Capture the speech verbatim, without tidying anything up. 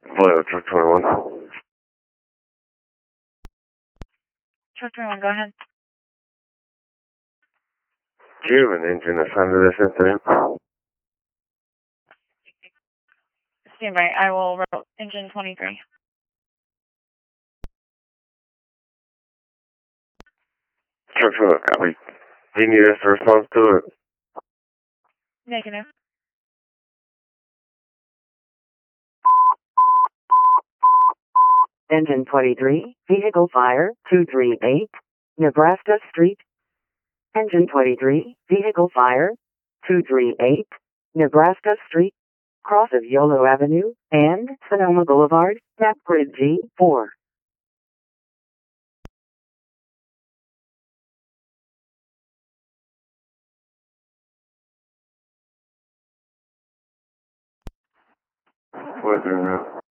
Volvo truck twenty-one. Truck twenty-one, go ahead. Do you have an engine assigned to this incident? Stand by. I will route engine twenty-three. Truck twenty-one, copy. Do you need us to respond to it? Negative. Engine twenty-three, vehicle fire, two three eight, Nebraska Street. Engine twenty-three, vehicle fire, two three eight, Nebraska Street, cross of Yolo Avenue, and Sonoma Boulevard, map grid G four. What's in there?